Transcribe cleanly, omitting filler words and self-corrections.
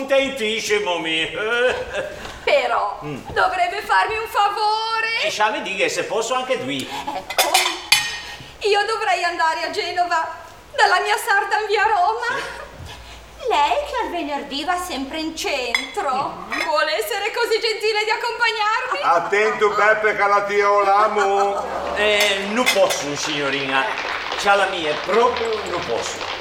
contentissimo mio. Però dovrebbe farmi un favore. E mi dica se posso anche qui. Ecco, io dovrei andare a Genova dalla mia sarda in via Roma. Sì. Lei che al venerdì va sempre in centro, vuole essere così gentile di accompagnarmi? Attento Beppe che la tiro l'amo. Non posso, signorina. C'ha la mia, proprio non posso.